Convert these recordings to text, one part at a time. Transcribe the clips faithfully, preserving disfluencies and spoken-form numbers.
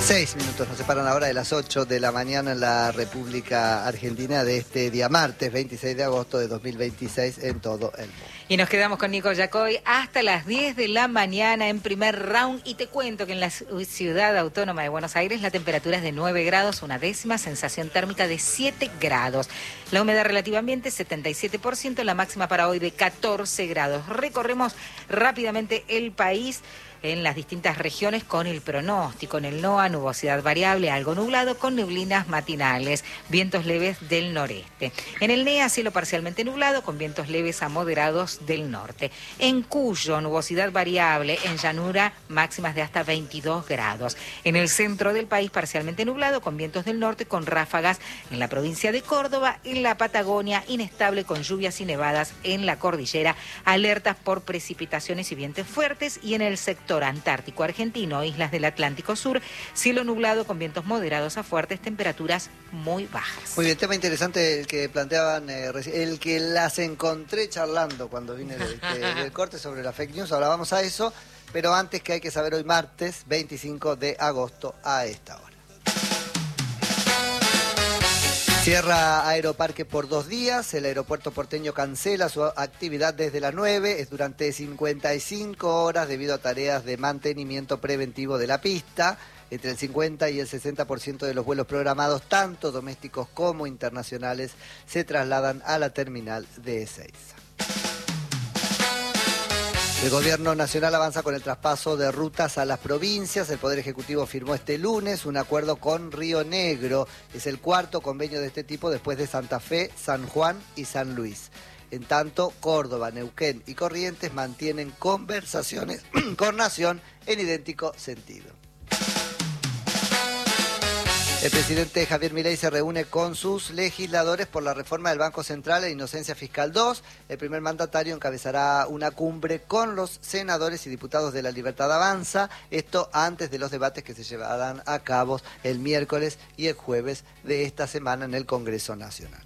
Seis minutos nos separan ahora de las ocho de la mañana en la República Argentina de este día martes veintiséis de agosto de dos mil veintiséis en todo el mundo. Y nos quedamos con Nico Yacoy hasta las diez de la mañana en primer round. Y te cuento que en la ciudad autónoma de Buenos Aires la temperatura es de nueve grados, una décima, sensación térmica de siete grados. La humedad relativa ambiente setenta y siete por ciento, la máxima para hoy de catorce grados. Recorremos rápidamente el país en las distintas regiones con el pronóstico. En el NOA, nubosidad variable, algo nublado con neblinas matinales, vientos leves del noreste. En el NEA, cielo parcialmente nublado con vientos leves a moderados del norte. En Cuyo, nubosidad variable, en llanura, máximas de hasta veintidós grados. En el centro del país, parcialmente nublado con vientos del norte con ráfagas en la provincia de Córdoba. En la Patagonia, inestable con lluvias y nevadas en la cordillera, alertas por precipitaciones y vientos fuertes. Y en el sector antártico argentino, islas del Atlántico Sur, cielo nublado con vientos moderados a fuertes, temperaturas muy bajas. Muy bien, tema interesante el que planteaban, eh, el que las encontré charlando cuando vine del de, de corte sobre la fake news. Ahora vamos a eso, pero antes, que hay que saber hoy martes veinticinco de agosto a esta hora. Cierra Aeroparque por dos días, el aeropuerto porteño cancela su actividad desde las nueve, es durante cincuenta y cinco horas debido a tareas de mantenimiento preventivo de la pista. Entre el cincuenta y el sesenta por ciento de los vuelos programados, tanto domésticos como internacionales, se trasladan a la terminal de Ezeiza. El gobierno nacional avanza con el traspaso de rutas a las provincias. El Poder Ejecutivo firmó este lunes un acuerdo con Río Negro. Es el cuarto convenio de este tipo después de Santa Fe, San Juan y San Luis. En tanto, Córdoba, Neuquén y Corrientes mantienen conversaciones con Nación en idéntico sentido. El presidente Javier Milei se reúne con sus legisladores por la reforma del Banco Central e Inocencia Fiscal dos. El primer mandatario encabezará una cumbre con los senadores y diputados de La Libertad Avanza. Esto antes de los debates que se llevarán a cabo el miércoles y el jueves de esta semana en el Congreso Nacional.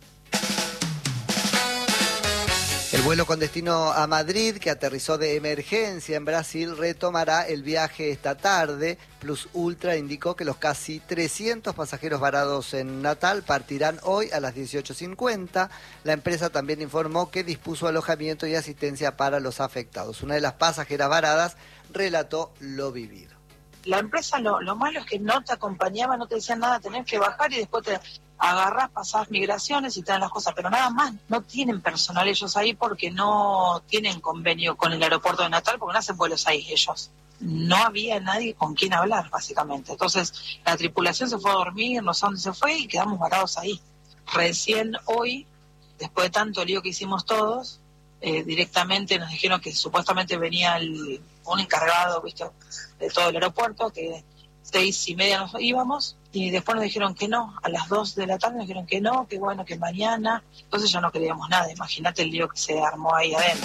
El vuelo con destino a Madrid, que aterrizó de emergencia en Brasil, retomará el viaje esta tarde. Plus Ultra indicó que los casi trescientos pasajeros varados en Natal partirán hoy a las dieciocho cincuenta. La empresa también informó que dispuso alojamiento y asistencia para los afectados. Una de las pasajeras varadas relató lo vivido. La empresa lo, lo malo es que no te acompañaba, no te decían nada, tenés que bajar y después te agarrás, pasás migraciones y te dan las cosas, pero nada más. No tienen personal ellos ahí porque no tienen convenio con el aeropuerto de Natal, porque no hacen vuelos ahí ellos. No había nadie con quien hablar, básicamente. Entonces la tripulación se fue a dormir, no sé dónde se fue y quedamos varados ahí. Recién hoy, después de tanto lío que hicimos todos, eh, directamente nos dijeron que supuestamente venía el, un encargado, ¿viste?, de todo el aeropuerto, que seis y media nos íbamos, y después nos dijeron que no, a las dos de la tarde nos dijeron que no, que bueno, que mañana. Entonces ya no queríamos nada. Imagínate el lío que se armó ahí adentro.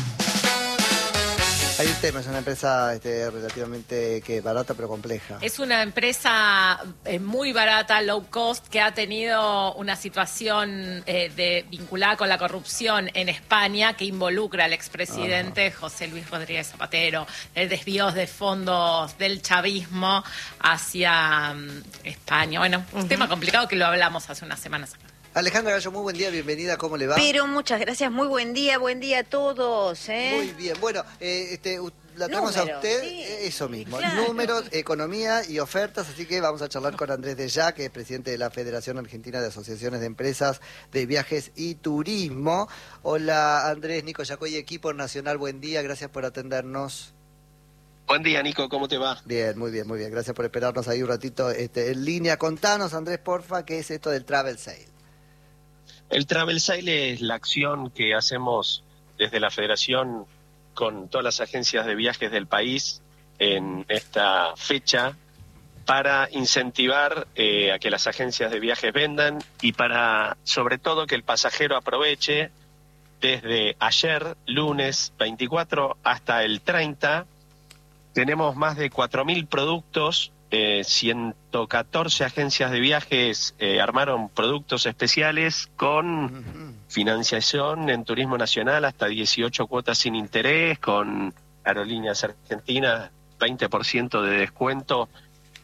Hay un tema, es una empresa este, relativamente que barata pero compleja. Es una empresa eh, muy barata, low cost, que ha tenido una situación eh, de, vinculada con la corrupción en España que involucra al expresidente Ajá. José Luis Rodríguez Zapatero, el desvíos de fondos del chavismo hacia um, España. Bueno, un uh-huh. tema complicado que lo hablamos hace unas semanas acá. Alejandra Gallo, muy buen día, bienvenida, ¿cómo le va? Pero muchas gracias, muy buen día, buen día a todos. ¿eh? Muy bien, bueno, eh, este, la tenemos a usted, sí, eso mismo, claro. Números, economía y ofertas, así que vamos a charlar con Andrés Deya, que es presidente de la Federación Argentina de Asociaciones de Empresas de Viajes y Turismo. Hola Andrés, Nico Yacoy, equipo nacional, buen día, gracias por atendernos. Buen día, Nico, ¿cómo te va? Bien, muy bien, muy bien, gracias por esperarnos ahí un ratito este, en línea. Contanos, Andrés, porfa, ¿qué es esto del Travel Sale? El Travel Sale es la acción que hacemos desde la Federación con todas las agencias de viajes del país en esta fecha para incentivar eh, a que las agencias de viajes vendan y para, sobre todo, que el pasajero aproveche desde ayer, lunes veinticuatro, hasta el treinta. Tenemos más de cuatro mil productos. Eh, ciento catorce agencias de viajes eh, armaron productos especiales con uh-huh. financiación en turismo nacional hasta dieciocho cuotas sin interés, con Aerolíneas Argentinas veinte por ciento de descuento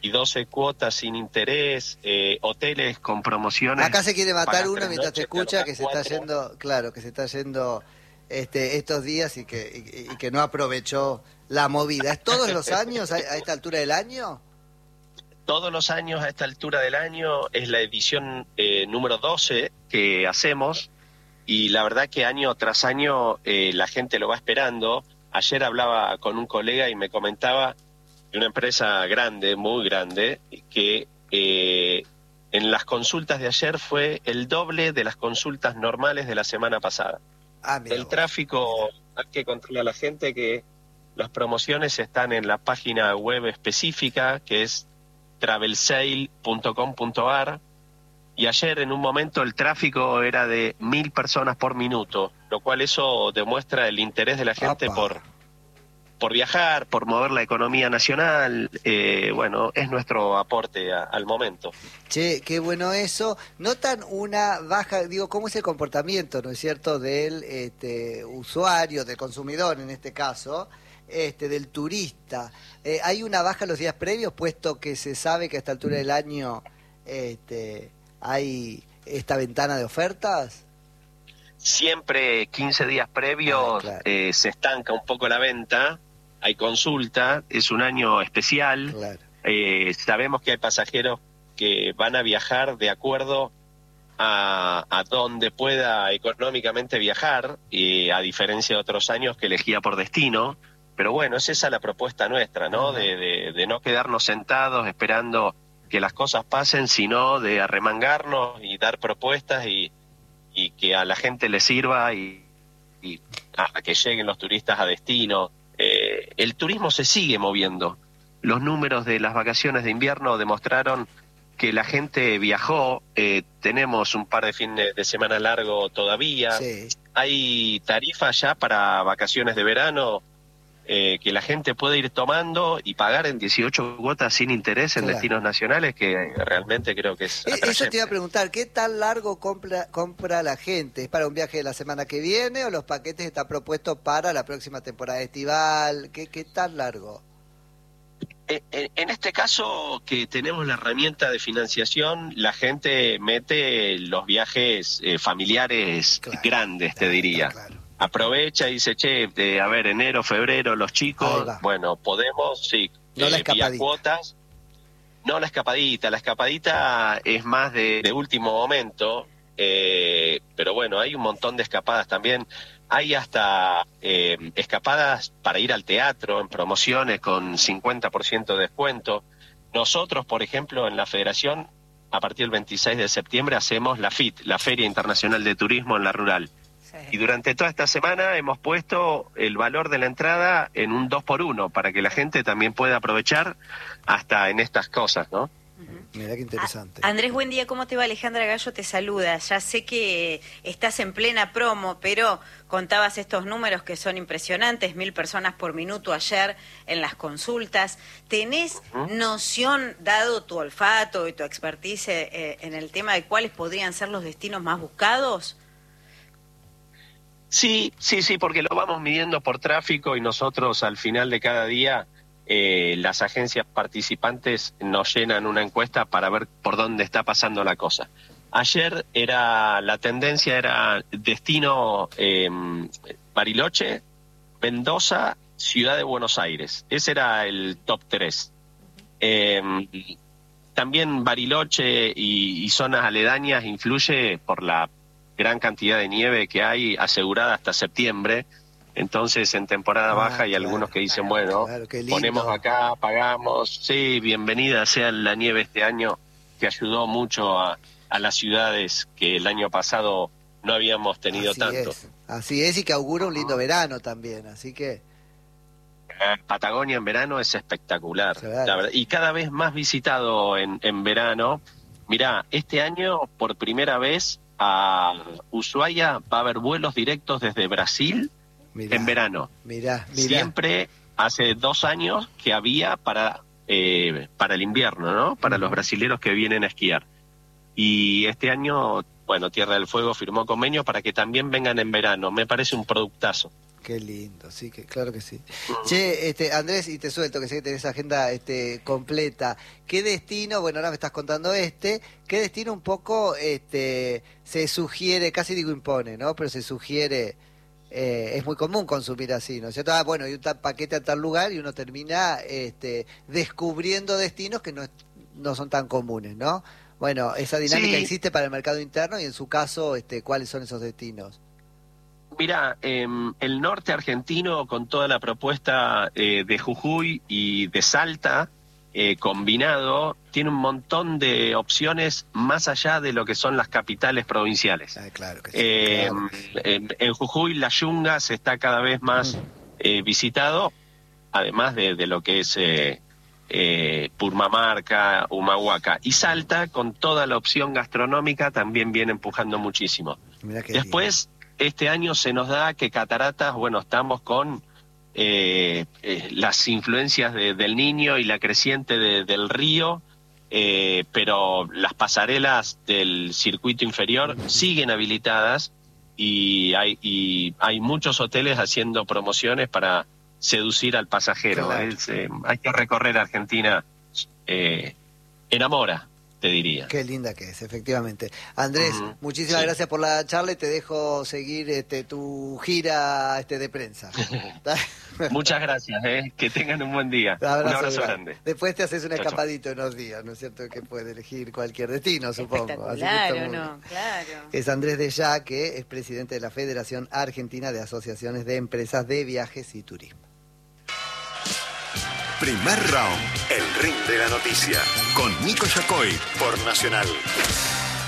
y doce cuotas sin interés, eh, hoteles con promociones. Acá se quiere matar pagas uno tres mientras te noches, escucha te que se alojas está cuatro. yendo, claro, que se está yendo este, estos días y que, y, y que no aprovechó la movida. ¿Es todos los años a, a esta altura del año? Todos los años a esta altura del año es la edición eh, número doce que hacemos y la verdad que año tras año eh, la gente lo va esperando. Ayer hablaba con un colega y me comentaba de una empresa grande, muy grande, que eh, en las consultas de ayer fue el doble de las consultas normales de la semana pasada. Ah, mira El vos. tráfico hay que controlar a la gente, que las promociones están en la página web específica que es travel sale punto com punto a r y ayer en un momento el tráfico era de mil personas por minuto, lo cual eso demuestra el interés de la gente Apa. por por viajar, por mover la economía nacional. Eh, bueno, es nuestro aporte a- al momento. Che, qué bueno eso. ¿Notan una baja, digo, cómo es el comportamiento, ¿no es cierto?, del este, usuario, del consumidor en este caso, este, del turista? Eh, ¿Hay una baja los días previos, puesto que se sabe que a esta altura del año este, hay esta ventana de ofertas? Siempre quince días previos Ah, claro. eh, se estanca un poco la venta, hay consulta, es un año especial. Claro. Eh, sabemos que hay pasajeros que van a viajar de acuerdo a, a donde pueda económicamente viajar, y a diferencia de otros años que elegía por destino. Pero bueno, es esa la propuesta nuestra, ¿no? Ajá. De, de, de no quedarnos sentados esperando que las cosas pasen, sino de arremangarnos y dar propuestas y, y que a la gente le sirva y, y a que lleguen los turistas a destino. Eh, el turismo se sigue moviendo. Los números de las vacaciones de invierno demostraron que la gente viajó. Eh, tenemos un par de fines de semana largo todavía. Sí. Hay tarifas ya para vacaciones de verano eh, que la gente puede ir tomando y pagar en dieciocho cuotas sin interés en Claro. destinos nacionales, que realmente creo que es Eh, Eso te iba a atrayente. preguntar, ¿qué tan largo compra, compra la gente? ¿Es para un viaje de la semana que viene o los paquetes están propuestos para la próxima temporada estival? ¿Qué, qué tan largo? Eh, eh, En este caso, que tenemos la herramienta de financiación, la gente mete los viajes eh, familiares Claro, grandes, te claro, diría. claro. Aprovecha y dice, che, de, a ver, enero, febrero, los Ahí chicos, va. bueno, podemos, sí, No la eh, vía escapadita. cuotas. No la escapadita, la escapadita es más de, de último momento, eh, pero bueno, hay un montón de escapadas también. Hay hasta eh, escapadas para ir al teatro en promociones con cincuenta por ciento de descuento. Nosotros, por ejemplo, en la Federación, a partir del veintiséis de septiembre, hacemos la F I T, la Feria Internacional de Turismo en la Rural. Y durante toda esta semana hemos puesto el valor de la entrada en un dos por uno para que la gente también pueda aprovechar hasta en estas cosas, ¿no? Mirá qué interesante. A- Andrés, buen día, ¿cómo te va? Alejandra Gallo te saluda. Ya sé que estás en plena promo, pero contabas estos números que son impresionantes, mil personas por minuto ayer en las consultas. ¿Tenés Ujú. noción, dado tu olfato y tu expertise eh, en el tema, de cuáles podrían ser los destinos más buscados? Sí, sí, sí, porque lo vamos midiendo por tráfico y nosotros al final de cada día eh, las agencias participantes nos llenan una encuesta para ver por dónde está pasando la cosa. Ayer era la tendencia era destino eh, Bariloche, Mendoza, Ciudad de Buenos Aires. Ese era el top tres. Eh, también Bariloche y, y zonas aledañas influye por la gran cantidad de nieve que hay asegurada hasta septiembre. Entonces en temporada Ah, baja hay claro, algunos que dicen, claro, bueno, claro, qué lindo. ponemos acá, pagamos, sí, bienvenida sea la nieve este año, que ayudó mucho a, a las ciudades que el año pasado no habíamos tenido Así tanto. es, así es, y que augura un lindo verano también, así que... Eh, Patagonia en verano es espectacular, Claro. la verdad, y cada vez más visitado en, en verano. Mirá, este año por primera vez a Ushuaia va a haber vuelos directos desde Brasil Mirá, en verano. Mirá, mirá. Siempre hace dos años que había para eh, para el invierno, ¿no? Para los brasileros que vienen a esquiar. Y este año, bueno, Tierra del Fuego firmó convenio para que también vengan en verano. Me parece un productazo. Qué lindo, sí, que claro que sí. Uh-huh. Che, este, Andrés, y te suelto, que sé que tenés agenda este, completa. ¿Qué destino, bueno, ahora me estás contando este, qué destino un poco este, se sugiere, casi digo impone, ¿no? Pero se sugiere, eh, es muy común consumir así, ¿no es cierto? Ah, bueno, hay un tal paquete a tal lugar y uno termina este, descubriendo destinos que no, no son tan comunes, ¿no? Bueno, esa dinámica sí existe para el mercado interno y en su caso, este, ¿cuáles son esos destinos? Mira, eh, el norte argentino con toda la propuesta eh, de Jujuy y de Salta eh, combinado, tiene un montón de opciones más allá de lo que son las capitales provinciales. Ah, claro que sí, eh, claro. En, en Jujuy la Yungas está cada vez más eh, visitado, además de, de lo que es eh, eh, Purmamarca, Humahuaca. Y Salta, con toda la opción gastronómica, también viene empujando muchísimo. Después... Lindo. Este año se nos da que Cataratas, bueno, estamos con eh, eh, las influencias de, del Niño y la creciente de, del río, eh, pero las pasarelas del circuito inferior siguen habilitadas y hay, y hay muchos hoteles haciendo promociones para seducir al pasajero. Claro. Es, eh, hay que recorrer Argentina, eh, enamora. Te diría. Qué linda que es, efectivamente. Andrés, uh-huh. muchísimas sí. gracias por la charla y te dejo seguir este, tu gira este, de prensa. Muchas gracias, ¿eh? Que tengan un buen día. Un abrazo, un abrazo grande. grande. Después te haces un escapadito en unos días, ¿no es cierto? Que puede elegir cualquier destino, supongo. Así claro, que no, claro. Es Andrés Deya, que es presidente de la Federación Argentina de Asociaciones de Empresas de Viajes y Turismo. Primer round, el ring de la noticia, con Nico Yacoy por Nacional.